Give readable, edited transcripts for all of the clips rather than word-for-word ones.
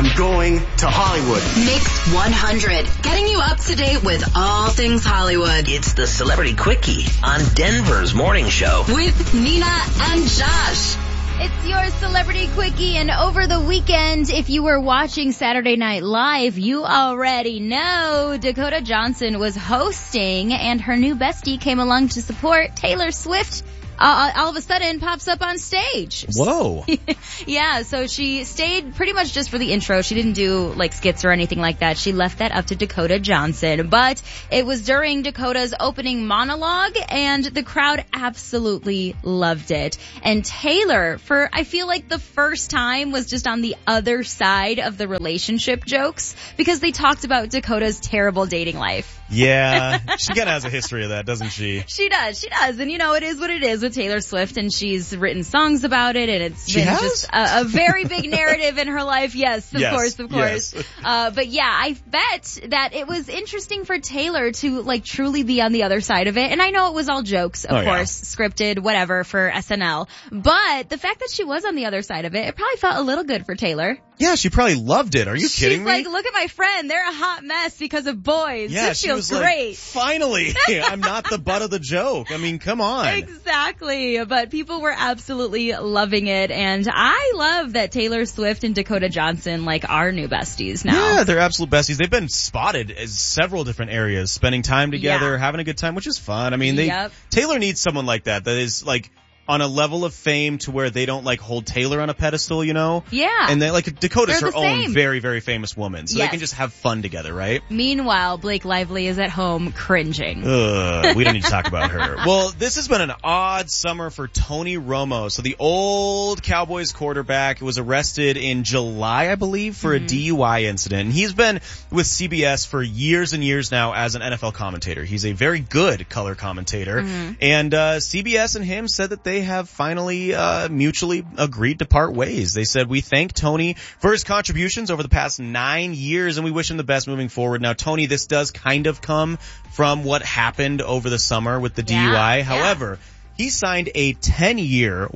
I'm going to Hollywood. Mix 100, getting you up to date with all things Hollywood. It's the Celebrity Quickie on Denver's Morning Show. With Nina and Josh. It's your Celebrity Quickie, and over the weekend, if you were watching Saturday Night Live, you already know Dakota Johnson was hosting, and her new bestie came along to support. Taylor Swift all of a sudden pops up on stage. Whoa. Yeah, so she stayed pretty much just for the intro. She didn't do like skits or anything like that. She left that up to Dakota Johnson. But it was during Dakota's opening monologue, and the crowd absolutely loved it. And Taylor, for I feel like the first time, was just on the other side of the relationship jokes because they talked about Dakota's terrible dating life. Yeah, she kind of has a history of that, doesn't she? She does. And you know, it is what it is with Taylor Swift, and she's written songs about it, and it's been just a very big narrative in her life. Yes, of course. Yes. But yeah, I bet that it was interesting for Taylor to like truly be on the other side of it. And I know it was all jokes, of course, scripted, whatever, for SNL. But the fact that she was on the other side of it probably felt a little good for Taylor. Yeah, she probably loved it. Are you kidding me? She's like, look at my friend. They're a hot mess because of boys. Yeah, this she feels was great. Like, finally, I'm not the butt of the joke. I mean, come on. Exactly. But people were absolutely loving it. And I love that Taylor Swift and Dakota Johnson like are new besties now. Yeah, they're absolute besties. They've been spotted as several different areas, spending time together, having a good time, which is fun. I mean, Taylor needs someone like that is like on a level of fame to where they don't like hold Taylor on a pedestal, you know? Yeah. And they like Dakota's her same. own very, very famous woman. So they can just have fun together, right? Meanwhile, Blake Lively is at home cringing. We don't need to talk about her. Well, this has been an odd summer for Tony Romo. So the old Cowboys quarterback was arrested in July, I believe, for a DUI incident. And he's been with CBS for years and years now as an NFL commentator. He's a very good color commentator. And CBS and him said that they have finally mutually agreed to part ways. They said, we thank Tony for his contributions over the past 9 years, and we wish him the best moving forward. Now, Tony, this does kind of come from what happened over the summer with the DUI. However, he signed a 10-year,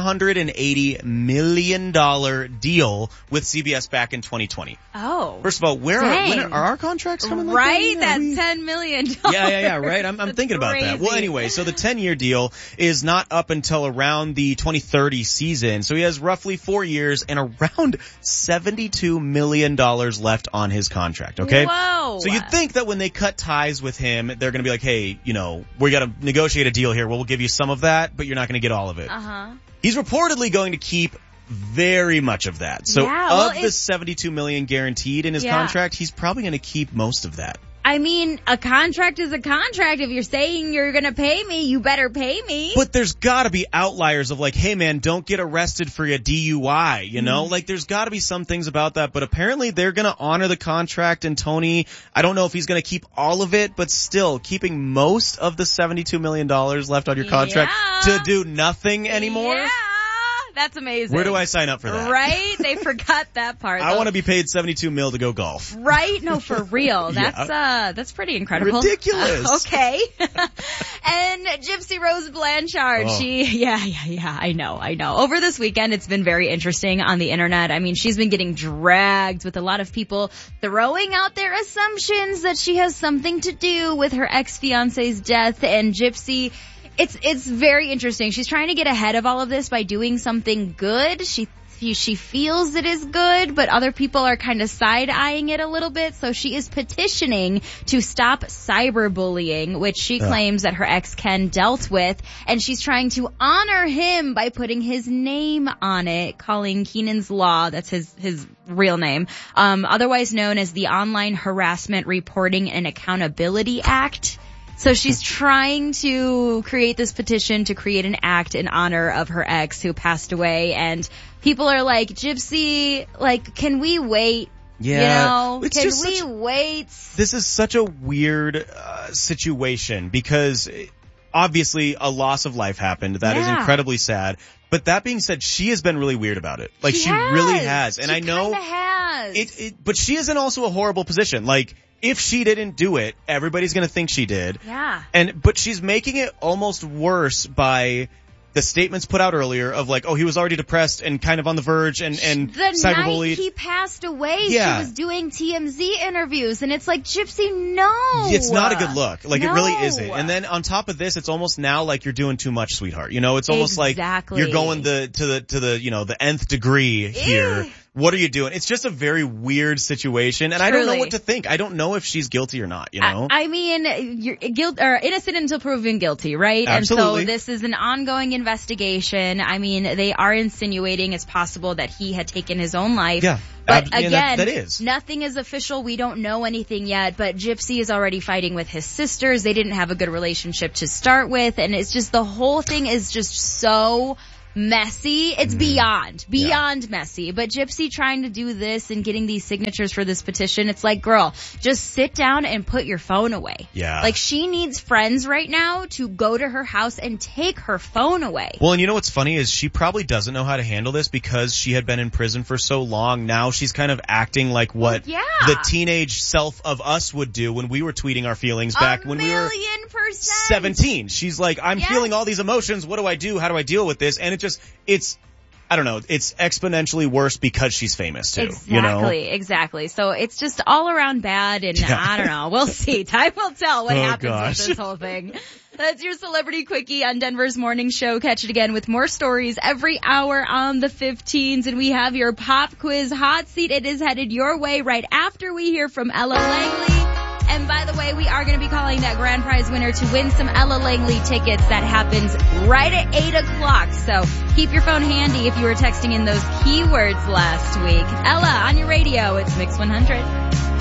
$180 million deal with CBS back in 2020. Oh. First of all, when are our contracts coming? Right? That $10 million. Yeah, right. I'm thinking about that. Well, anyway, so the 10-year deal is not up until around the 2030 season. So he has roughly 4 years and around $72 million left on his contract, okay? Whoa. So you'd think that when they cut ties with him, they're going to be like, hey, you know, we got to negotiate a deal here. We'll give you some of that, but you're not going to get all of it. He's reportedly going to keep very much of that. So of the $72 million guaranteed in his contract, he's probably going to keep most of that. I mean, a contract is a contract. If you're saying you're going to pay me, you better pay me. But there's got to be outliers of like, hey man, don't get arrested for a DUI, you know? Like there's got to be some things about that, but apparently they're going to honor the contract, and Tony, I don't know if he's going to keep all of it, but still keeping most of the $72 million left on your contract to do nothing anymore? Yeah. That's amazing. Where do I sign up for that? Right? They forgot that part. I want to be paid $72 million to go golf. Right? No, for real. That's pretty incredible. Ridiculous. Okay. And Gypsy Rose Blanchard, I know. Over this weekend, it's been very interesting on the internet. I mean, she's been getting dragged with a lot of people throwing out their assumptions that she has something to do with her ex-fiance's death. And Gypsy, it's very interesting. She's trying to get ahead of all of this by doing something good. She feels it is good, but other people are kind of side-eyeing it a little bit. So she is petitioning to stop cyberbullying, which she claims that her ex Ken dealt with. And she's trying to honor him by putting his name on it, calling Keenan's Law, that's his real name, otherwise known as the Online Harassment Reporting and Accountability Act. So she's trying to create this petition to create an act in honor of her ex who passed away. And people are like, Gypsy, like, can we wait? Yeah. You know, can we wait? This is such a weird situation because obviously a loss of life happened. That is incredibly sad. But that being said, she has been really weird about it. Like, she really has. And I know but she is in also a horrible position. Like, if she didn't do it, everybody's going to think she did. Yeah. But she's making it almost worse by the statements put out earlier of like, oh, he was already depressed and kind of on the verge and the cyberbullied. night he passed away, Yeah. she was doing TMZ interviews, and it's like, Gypsy, no. It's not a good look. Like, it really No. isn't. And then on top of this, it's almost now like you're doing too much, sweetheart. You know, it's almost Exactly. like you're going to the, you know, the nth degree here. What are you doing? It's just a very weird situation, and I don't know Truly. what to think. I don't know if she's guilty or not, you know? I mean, you're innocent until proven guilty, right? Absolutely. And so this is an ongoing investigation. I mean, they are insinuating it's possible that he had taken his own life. Yeah. But And again, that is. nothing is official. We don't know anything yet, but Gypsy is already fighting with his sisters. They didn't have a good relationship to start with, and it's just, the whole thing is just so messy. It's beyond messy. But Gypsy trying to do this and getting these signatures for this petition, it's like, girl, just sit down and put your phone away. Yeah. Like, she needs friends right now to go to her house and take her phone away. Well, and you know what's funny is she probably doesn't know how to handle this because she had been in prison for so long. Now she's kind of acting like what the teenage self of us would do when we were tweeting our feelings back when we were 1,000,000%. 17. She's like, I'm feeling all these emotions. What do I do? How do I deal with this? And it's I don't know, it's exponentially worse because she's famous too. Exactly, you know? exactly. So it's just all around bad, and I don't know. We'll see. Time will tell what happens with this whole thing. That's your Celebrity Quickie on Denver's Morning Show. Catch it again with more stories every hour on the 15s. And we have your pop quiz hot seat. It is headed your way right after we hear from Ella Langley. And by the way, we are going to be calling that grand prize winner to win some Ella Langley tickets. That happens right at 8 o'clock. So keep your phone handy if you were texting in those keywords last week. Ella, on your radio, it's Mix 100.